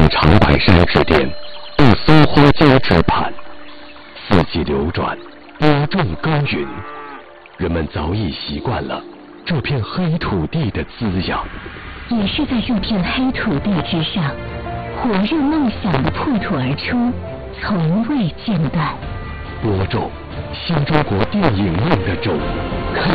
自长白山之巅，到松花江之畔，四季流转，播种耕耘，人们早已习惯了这片黑土地的滋养。 也是在这片黑土地之上，火热梦想的破土而出，从未间断。 播种，新中国电影梦的种，开